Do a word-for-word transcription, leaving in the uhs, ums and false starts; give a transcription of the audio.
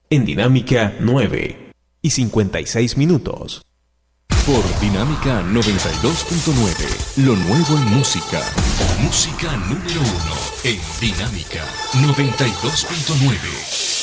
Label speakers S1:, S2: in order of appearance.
S1: En Dinámica nueve y cincuenta y seis minutos.
S2: Por Dinámica noventa y dos punto nueve, lo nuevo en música. Música número uno en Dinámica noventa y dos punto nueve.